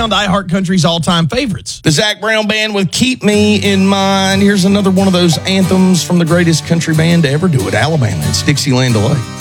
down to iHeart Country's all-time favorites. The Zac Brown Band with Keep Me in Mind. Here's another one of those anthems from the greatest country band to ever do it, Alabama. It's Dixieland Delay.